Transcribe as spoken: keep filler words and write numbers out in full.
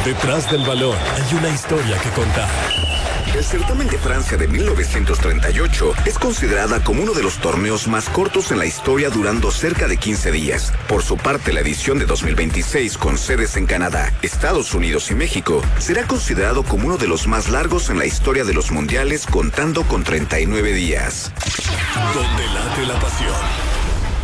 Detrás del balón hay una historia que contar. El certamen de Francia de mil novecientos treinta y ocho es considerada como uno de los torneos más cortos en la historia, durando cerca de quince días. Por su parte, la edición de dos mil veintiséis, con sedes en Canadá, Estados Unidos y México, será considerado como uno de los más largos en la historia de los mundiales, contando con treinta y nueve días. Donde late la pasión.